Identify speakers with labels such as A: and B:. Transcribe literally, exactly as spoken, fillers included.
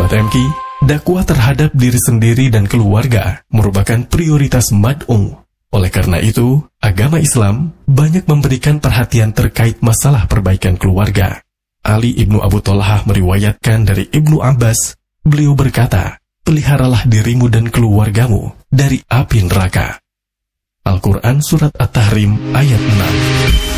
A: Sobat M K, dakwah terhadap diri sendiri dan keluarga merupakan prioritas mad'u. Oleh karena itu, agama Islam banyak memberikan perhatian terkait masalah perbaikan keluarga. Ali ibnu Abu Thalhah meriwayatkan dari Ibnu Abbas, beliau berkata, peliharalah dirimu dan keluargamu dari api neraka. Al-Quran Surat At-Tahrim ayat enam.